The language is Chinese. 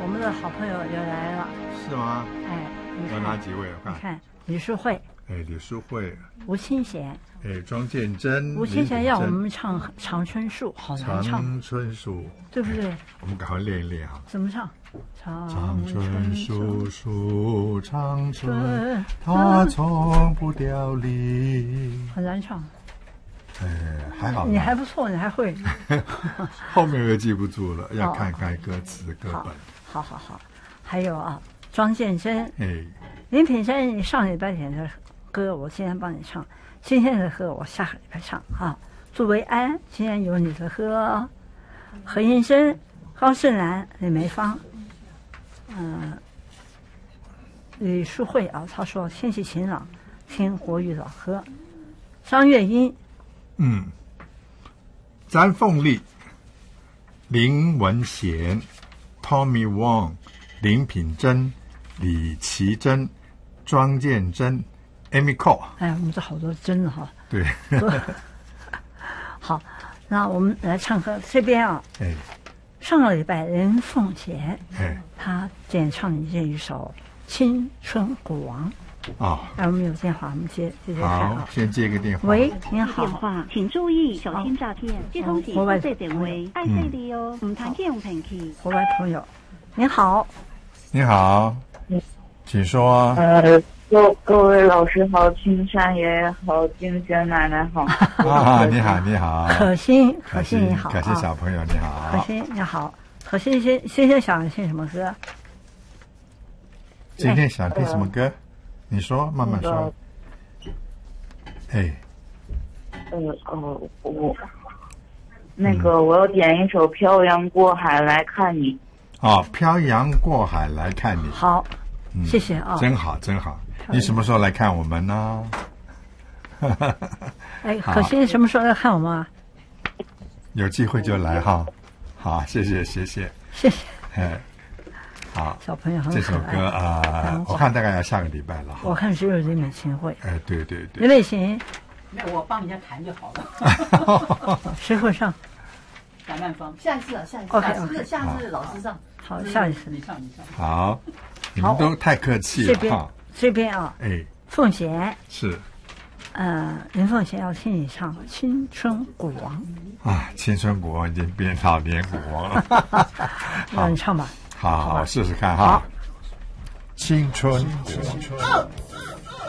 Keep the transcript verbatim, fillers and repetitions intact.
我们的好朋友又来了。 是吗？ 哎， 有哪几位？ 你看李淑慧， 哎，李淑慧， 吴清贤， 哎，庄建真。 吴清贤要我们唱《长春树》，好难唱。 长春树， 对不对？ 我们赶快练一练啊！ 怎么唱？ 长春树树长春，它从不凋零。 很难唱。 哎，还好。 你还不错，你还会。 后面又记不住了，要看看歌词歌本。 好好好，还有啊，庄建真， 哎， 林品山，你上礼拜点的歌，我今天帮你唱；今天的歌，我下个礼拜唱啊。祝维安，今天有你的歌。何英生、高胜兰、李梅芳，嗯、呃，李淑慧啊，他说天气晴朗，听国语老歌。张月英， 嗯，詹凤丽、林文贤、Tommy Wong、林品珍、李奇珍、庄建真、Amy Cole。 哎，我们这好多真哈。 对。 好，那我们来唱歌。这边啊， 哎， 上个礼拜任凤贤， 哎， 他演唱你这一首《青春古王》。 哦， 哎，我们有电话，我们接接接看啊。 好，先接个电话。 喂，您好。 电话，请注意小心诈骗。接通时国际电话，爱细你哦，唔通去用骗去。 国外朋友，您好。 你好，请说。 呃，各各位老师好，青山爷爷好，金贤奶奶好。 啊，你好，你好。 可心，可心你好。 可心小朋友你好。 可心你好，可心先先先想听什么歌？ 今天想听什么歌？你说，慢慢说。哎， 呃呃，我那个我要点一首《漂洋过海来看你》。 哦，漂洋过海来看你。 好， 嗯、 谢谢啊。 真好，真好。你什么时候来看我们呢？ 哎，可心什么时候来看我们啊？ 有机会就来哈。好，谢谢，谢谢， 谢谢。 哎。好， 小朋友很可爱。 这首歌啊、呃，我看大概要下个礼拜了。 我看只有李美琴会。 哎，对对对。 李美琴， 那我帮人家弹就好了。 谁会上？ 蒋曼芳，下一次啊，下一次。 OK OK，下次老师上。 好，下一次你上，你上。 好，你们都太客气了这边这边啊， 哎， 凤贤是， 呃，林凤贤要听你唱《青春古王》 啊，《青春古王》已经变老年古王了。 让你唱吧。 好，好，试试看哈。青春，青春。